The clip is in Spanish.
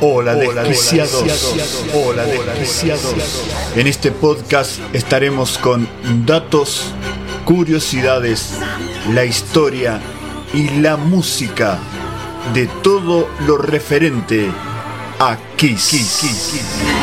Hola desquiciados. Hola desquiciados. En este podcast estaremos con datos, curiosidades, la historia y la música de todo lo referente a Kiss.